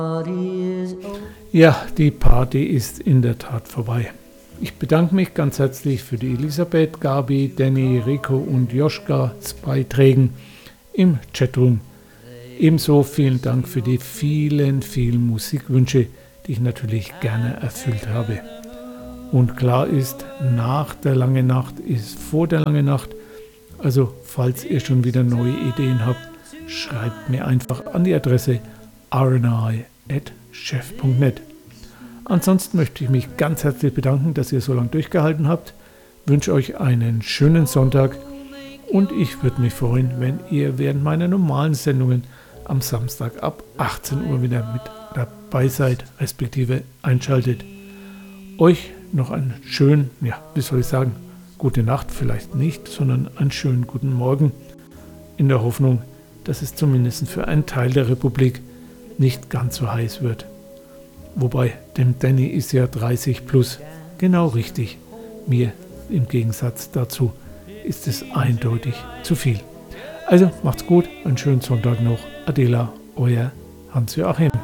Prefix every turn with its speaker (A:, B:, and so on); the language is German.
A: Ja, die Party ist in der Tat vorbei. Ich bedanke mich ganz herzlich für die Elisabeth, Gabi, Danny, Rico und Joschkas Beiträgen im Chatroom. Ebenso vielen Dank für die vielen Musikwünsche, die ich natürlich gerne erfüllt habe. Und klar ist, nach der langen Nacht ist vor der langen Nacht. Also falls ihr schon wieder neue Ideen habt, schreibt mir einfach an die Adresse rni@chef.net. Ansonsten möchte ich mich ganz herzlich bedanken, dass ihr so lange durchgehalten habt. Wünsche euch einen schönen Sonntag und ich würde mich freuen, wenn ihr während meiner normalen Sendungen am Samstag ab 18 Uhr wieder mit dabei seid, respektive einschaltet. Euch noch einen schönen, gute Nacht vielleicht nicht, sondern einen schönen guten Morgen, in der Hoffnung, dass es zumindest für einen Teil der Republik nicht ganz so heiß wird. Wobei, dem Danny ist ja 30 plus genau richtig. Mir im Gegensatz dazu ist es eindeutig zu viel. Also macht's gut, einen schönen Sonntag noch. Adela, euer Hans-Joachim.